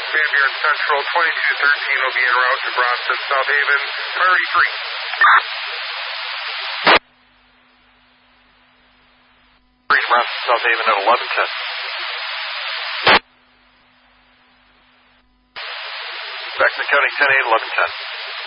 Van Buren Central, 2213 will be en route to Bronson, South Haven, priority 3. Reach Bronson, South Haven at 1110. Back to the county 10-8, 1110.